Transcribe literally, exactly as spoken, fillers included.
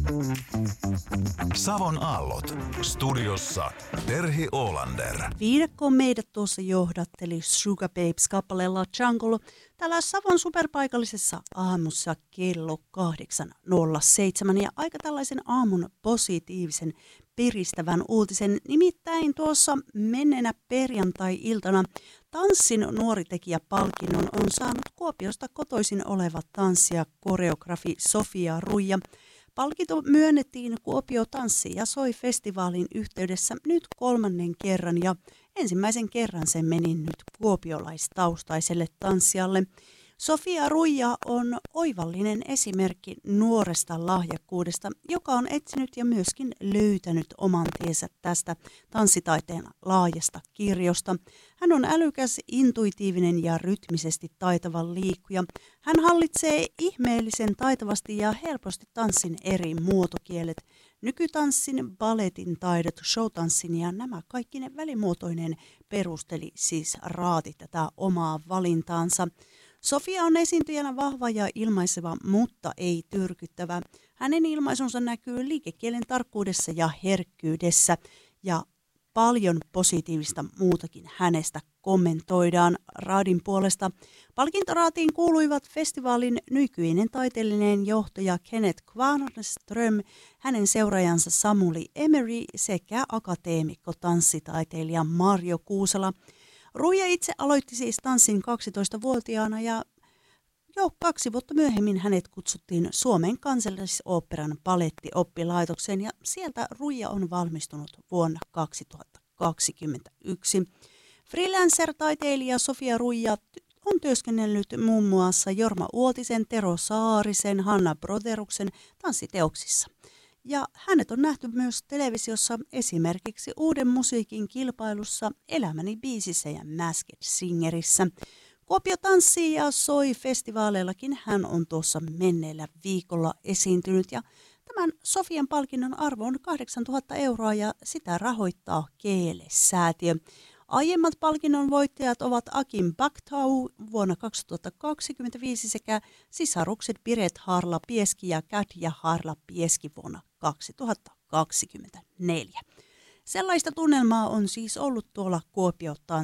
Savon aallot. Studiossa Terhi Olander. Viidakko meidät tuossa johdatteli Sugar Babes kappaleella Jungle. Täällä Savon superpaikallisessa aamussa kello kahdeksan nolla seitsemän ja aika tällaisen aamun positiivisen piristävän uutisen. Nimittäin tuossa menneenä perjantai-iltana Tanssin nuoritekijäpalkinnon on saanut Kuopiosta kotoisin oleva tanssija koreografi Sofia Ruija. Palkinto myönnettiin Kuopio tanssi- ja soi-festivaalin yhteydessä nyt kolmannen kerran ja ensimmäisen kerran se meni nyt kuopiolaistaustaiselle tanssijalle. Sofia Ruija on oivallinen esimerkki nuoresta lahjakkuudesta, joka on etsinyt ja myöskin löytänyt oman tiensä tästä tanssitaiteen laajasta kirjosta. Hän on älykäs, intuitiivinen ja rytmisesti taitava liikkuja. Hän hallitsee ihmeellisen taitavasti ja helposti tanssin eri muotokielet. Nykytanssin, balletin taidot, showtanssin ja nämä kaikki ne välimuotoinen perusteli siis raati tätä omaa valintaansa. Sofia on esiintyjänä vahva ja ilmaiseva, mutta ei tyrkyttävä. Hänen ilmaisunsa näkyy liikekielen tarkkuudessa ja herkkyydessä ja paljon positiivista muutakin hänestä kommentoidaan raadin puolesta. Palkintoraatiin kuuluivat festivaalin nykyinen taiteellinen johtaja Kenneth Kvarnström, hänen seuraajansa Samuli Emery sekä akateemikko tanssitaiteilija Marjo Kuusala. Ruija itse aloitti siis tanssin kaksitoistavuotiaana ja jo kaksi vuotta myöhemmin hänet kutsuttiin Suomen kansallisoopperan balettioppilaitokseen ja sieltä Ruija on valmistunut vuonna kaksituhattakaksikymmentäyksi. Freelancer-taiteilija Sofia Ruija on työskennellyt muun muassa Jorma Uotisen, Tero Saarisen, Hanna Broderuksen tanssiteoksissa. Ja hänet on nähty myös televisiossa esimerkiksi Uuden musiikin kilpailussa, Elämäni biisissä ja Masked Singerissä. Kuopio tanssii ja soi -festivaaleillakin hän on tuossa menneellä viikolla esiintynyt ja tämän Sofian palkinnon arvo on kahdeksantuhatta euroa ja sitä rahoittaa Keele-säätiö. Aiemmat palkinnon voittajat ovat Akin Baktau vuonna kaksituhattakaksikymmentäviisi sekä sisarukset Biret Harla-Pieski ja Kadja Harla-Pieski vuonna kaksituhattakaksikymmentäneljä. Sellaista tunnelmaa on siis ollut tuolla Kuopio